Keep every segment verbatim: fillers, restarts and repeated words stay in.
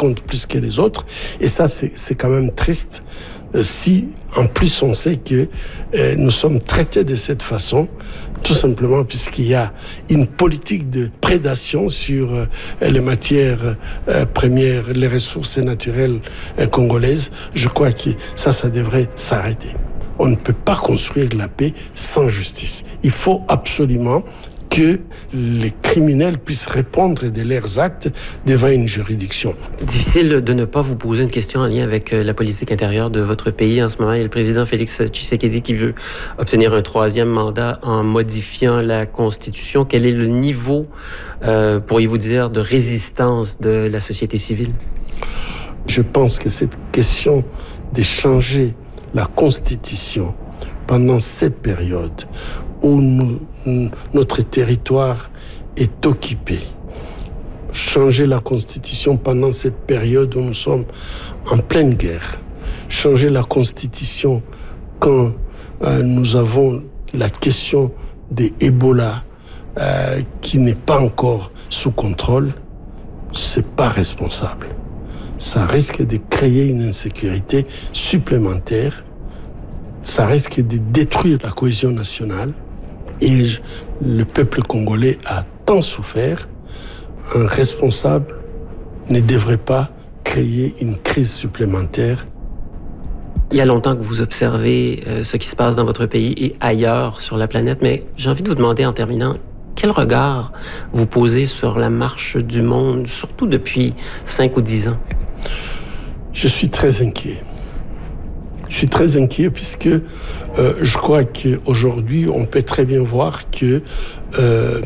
compte plus que les autres. Et ça, c'est, c'est quand même triste. Si, en plus, on sait que euh, nous sommes traités de cette façon, tout simplement puisqu'il y a une politique de prédation sur euh, les matières euh, premières, les ressources naturelles euh, congolaises, je crois que ça, ça devrait s'arrêter. On ne peut pas construire la paix sans justice. Il faut absolument que les criminels puissent répondre de leurs actes devant une juridiction. Difficile de ne pas vous poser une question en lien avec la politique intérieure de votre pays. En ce moment, il y a le président Félix Tshisekedi qui veut obtenir un troisième mandat en modifiant la Constitution. Quel est le niveau, euh, pourriez-vous dire, de résistance de la société civile? Je pense que cette question de changer la Constitution pendant cette période où nous, notre territoire est occupé. Changer la Constitution pendant cette période où nous sommes en pleine guerre. Changer la Constitution quand euh, nous avons la question de Ebola euh, qui n'est pas encore sous contrôle, c'est pas responsable. Ça risque de créer une insécurité supplémentaire. Ça risque de détruire la cohésion nationale. Et le peuple congolais a tant souffert. Un responsable ne devrait pas créer une crise supplémentaire. Il y a longtemps que vous observez euh, ce qui se passe dans votre pays et ailleurs sur la planète, mais j'ai envie de vous demander en terminant, quel regard vous posez sur la marche du monde, surtout depuis cinq ou dix ans? Je suis très inquiet. Je suis très inquiet puisque euh, je crois qu'aujourd'hui, on peut très bien voir que euh,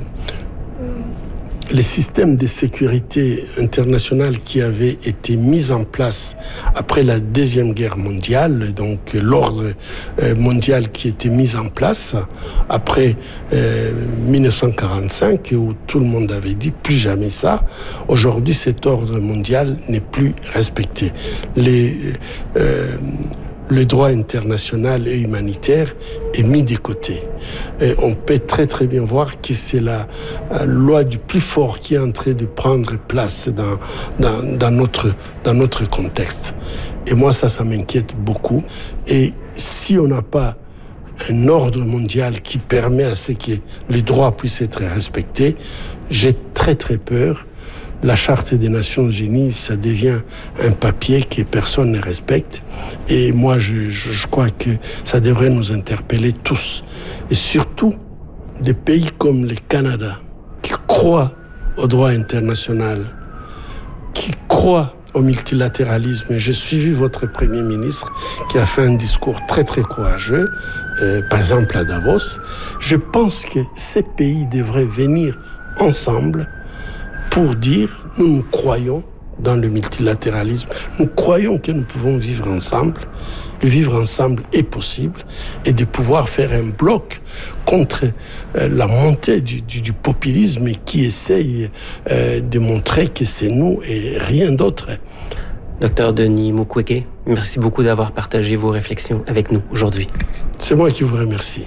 les systèmes de sécurité internationale qui avaient été mis en place après la Deuxième Guerre mondiale, donc l'ordre euh, mondial qui était mis en place après euh, dix-neuf cent quarante-cinq, où tout le monde avait dit plus jamais ça, aujourd'hui cet ordre mondial n'est plus respecté. Les... Euh, Le droit international et humanitaire est mis de côté. Et on peut très très bien voir que c'est la loi du plus fort qui est en train de prendre place dans, dans, dans, notre, dans notre contexte. Et moi, ça, ça m'inquiète beaucoup. Et si on n'a pas un ordre mondial qui permet à ce que les droits puissent être respectés, j'ai très très peur. La Charte des Nations Unies, ça devient un papier que personne ne respecte. Et moi, je, je, je crois que ça devrait nous interpeller tous. Et surtout, des pays comme le Canada, qui croient au droit international, qui croient au multilatéralisme. Et j'ai suivi votre Premier ministre qui a fait un discours très, très courageux, euh, par exemple à Davos. Je pense que ces pays devraient venir ensemble pour dire, nous, nous croyons dans le multilatéralisme, nous croyons que nous pouvons vivre ensemble, le vivre ensemble est possible, et de pouvoir faire un bloc contre euh, la montée du, du, du populisme qui essaye euh, de montrer que c'est nous et rien d'autre. Docteur Denis Mukwege, merci beaucoup d'avoir partagé vos réflexions avec nous aujourd'hui. C'est moi qui vous remercie.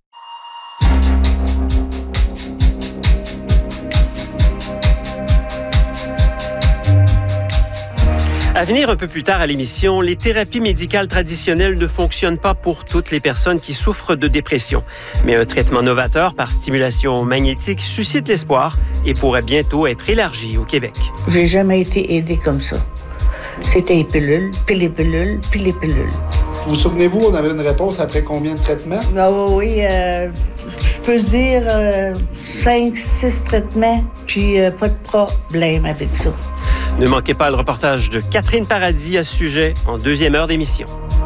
À venir un peu plus tard à l'émission, les thérapies médicales traditionnelles ne fonctionnent pas pour toutes les personnes qui souffrent de dépression. Mais un traitement novateur par stimulation magnétique suscite l'espoir et pourrait bientôt être élargi au Québec. J'ai jamais été aidée comme ça. C'était les pilules, puis les pilules, puis les pilules. Vous souvenez-vous, on avait une réponse après combien de traitements? Ah oui, euh, je peux dire euh, cinq, six traitements, puis euh, pas de problème avec ça. Ne manquez pas le reportage de Catherine Paradis à ce sujet en deuxième heure d'émission.